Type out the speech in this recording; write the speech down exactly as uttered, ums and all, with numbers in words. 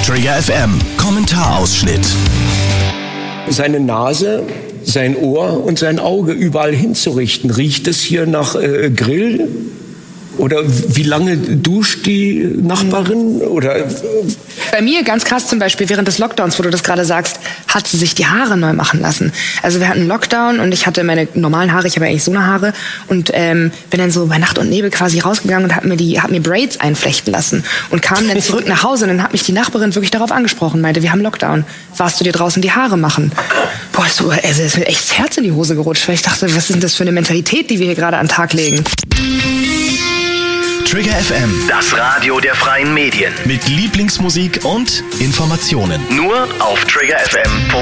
Trigger F M, Kommentarausschnitt. Seine Nase, sein Ohr und sein Auge überall hinzurichten. Riecht es hier nach äh, Grill? Oder wie lange duscht die Nachbarin? Oder bei mir ganz krass zum Beispiel während des Lockdowns, wo du das gerade sagst, hat sie sich die Haare neu machen lassen. Also wir hatten einen Lockdown und ich hatte meine normalen Haare, ich habe ja eigentlich so eine Haare und ähm, bin dann so bei Nacht und Nebel quasi rausgegangen und hab mir die, hab mir Braids einflechten lassen und kam dann zurück nach Hause und dann hat mich die Nachbarin wirklich darauf angesprochen, meinte, wir haben Lockdown, warst du dir draußen die Haare machen? Boah, so, also ist mir echt das Herz in die Hose gerutscht, weil ich dachte, was ist denn das für eine Mentalität, die wir hier gerade an den Tag legen? Trigger F M, Das Radio der freien Medien. mit Lieblingsmusik und Informationen. Nur auf Trigger F M.